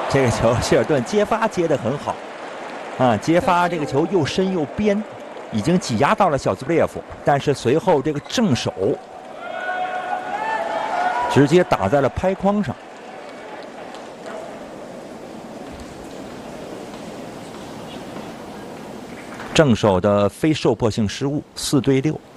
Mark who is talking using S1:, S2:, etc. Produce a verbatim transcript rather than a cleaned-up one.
S1: 这个球希尔顿接发接得很好，啊，接发这个球又深又边，已经挤压到了小兹布列夫，但是随后这个正手直接打在了拍框上。正手的非受迫性失误，四对六。